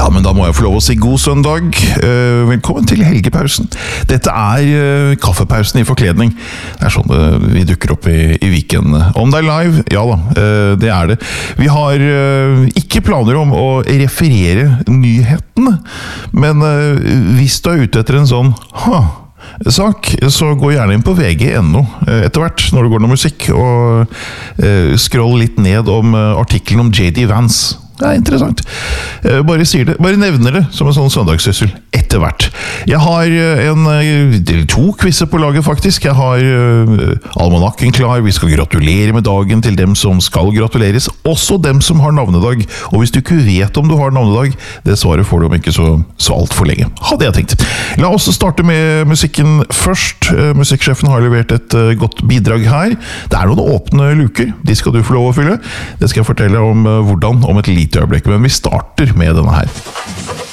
Ja, men da må jeg få lov å si god søndag. Velkommen til helgepausen. Dette kaffepausen i forkledning. Det sånn vi dukker opp i weekend. Om det live, ja da, det det. Vi har ikke planer om å referere nyhetene, men hvis du ute etter en sånn sak, så gå gjerne inn på VG.no etter hvert, når det går noe musikk, og scroll litt ned om artikkelen om J.D. Vance. Det interessant. Bare sier det, bare nevner det som en sånn søndagssyssel etter hvert. Jeg har to quizzer på laget faktisk. Jeg har almanakken klar. Vi skal gratulere med dagen til dem som skal gratuleres. Også dem som har navnedag. Og hvis du ikke vet om du har navnedag, det svaret får du om ikke så alt for lenge. Hadde jeg tenkt. La oss starte med musikken først. Musikksjefen har levert et godt bidrag her. Det noen åpne luker. De skal du få lov å fylle. Det skal jeg fortelle om hvordan om et lite øyeblikk, men vi starter med denne her.